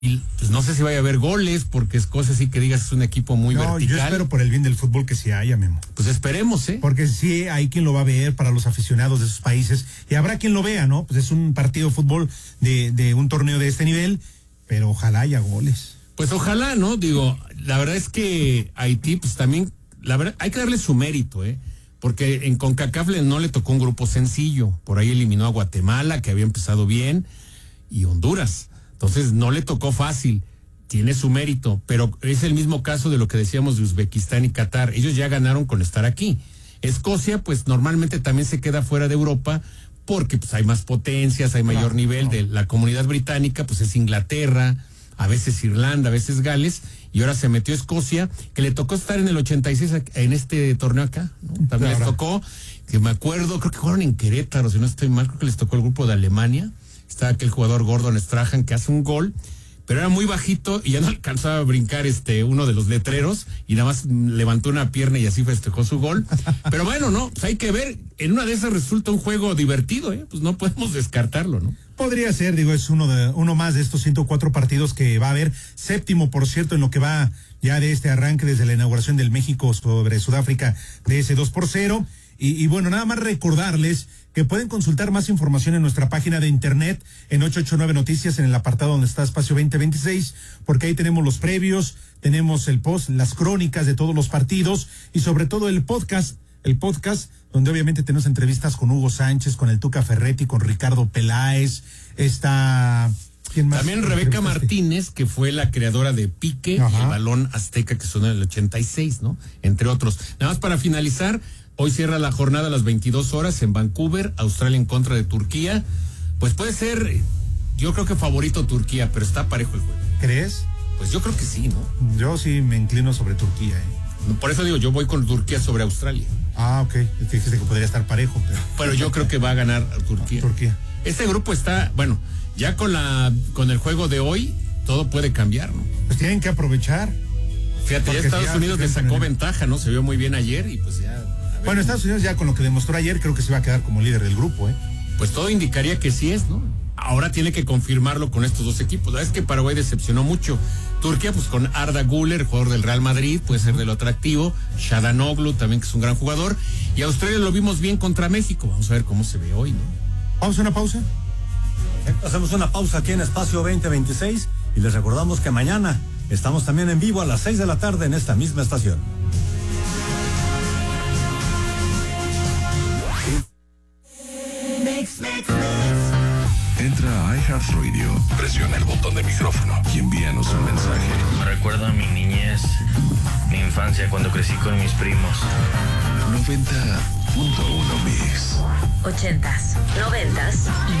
Y pues no sé si vaya a haber goles, porque Escocia sí que digas es un equipo muy vertical. Yo espero por el bien del fútbol que sí haya, Memo. Pues esperemos, ¿eh? Porque sí hay quien lo va a ver para los aficionados de esos países, y habrá quien lo vea, ¿no? Pues es un partido de fútbol de un torneo de este nivel, pero ojalá haya goles. Pues ojalá, ¿no? Digo, la verdad es que Haití, pues también, la verdad, hay que darle su mérito, ¿eh? Porque en CONCACAF no le tocó un grupo sencillo. Por ahí eliminó a Guatemala, que había empezado bien, y Honduras. Entonces no le tocó fácil, tiene su mérito, pero es el mismo caso de lo que decíamos de Uzbekistán y Qatar. Ellos ya ganaron con estar aquí. Escocia, pues normalmente también se queda fuera de Europa porque pues hay más potencias, hay mayor nivel de la comunidad británica, pues es Inglaterra, a veces Irlanda, a veces Gales, y ahora se metió Escocia, que le tocó estar en el 86 en este torneo acá, ¿no? También les tocó, que me acuerdo, creo que jugaron en Querétaro, si no estoy mal, creo que les tocó el grupo de Alemania. Está aquel jugador Gordon Strachan que hace un gol, pero era muy bajito y ya no alcanzaba a brincar uno de los letreros y nada más levantó una pierna y así festejó su gol. Pero bueno, no, pues hay que ver, en una de esas resulta un juego divertido, pues no podemos descartarlo, ¿no? Podría ser, digo, es uno más de estos 104 partidos que va a haber, séptimo, por cierto, en lo que va ya de este arranque desde la inauguración del México sobre Sudáfrica de ese 2-0. Y bueno, nada más recordarles que pueden consultar más información en nuestra página de internet en 889 Noticias, en el apartado donde está Espacio 2026, porque ahí tenemos los previos, tenemos el post, las crónicas de todos los partidos y sobre todo el podcast, donde obviamente tenemos entrevistas con Hugo Sánchez, con el Tuca Ferretti, con Ricardo Peláez, está... ¿quién más? También Rebeca Martínez, que fue la creadora de Pique, y el balón azteca que sonó en el 86, ¿no? Entre otros. Nada más para finalizar, hoy cierra la jornada a las 22 horas en Vancouver, Australia en contra de Turquía. Pues puede ser, yo creo que favorito Turquía, pero está parejo el juego. ¿Crees? Pues yo creo que sí, ¿no? Yo sí me inclino sobre Turquía, Por eso digo, yo voy con Turquía sobre Australia. Ah, ok. Es que dijiste que podría estar parejo. Pero yo creo que va a ganar Turquía. Este grupo está, bueno, ya con el juego de hoy, todo puede cambiar, ¿no? Pues tienen que aprovechar. Fíjate, ya Estados Unidos le sacó ventaja, ¿no? Se vio muy bien ayer y pues ya... Bueno, Estados Unidos ya con lo que demostró ayer, creo que se va a quedar como líder del grupo, Pues todo indicaría que sí es, ¿no? Ahora tiene que confirmarlo con estos dos equipos. La verdad es que Paraguay decepcionó mucho. Turquía, pues con Arda Güler, jugador del Real Madrid, puede ser de lo atractivo. Çalhanoğlu también, que es un gran jugador. Y Australia lo vimos bien contra México. Vamos a ver cómo se ve hoy, ¿no? ¿Vamos a una pausa? Hacemos una pausa aquí en Espacio 2026 y les recordamos que mañana estamos también en vivo a las 6 de la tarde en esta misma estación. Entra a iHeartRadio, presiona el botón de micrófono y envíanos un mensaje. Me recuerda a mi niñez, mi infancia cuando crecí con mis primos. 90.1 Mix. 80s, 90s y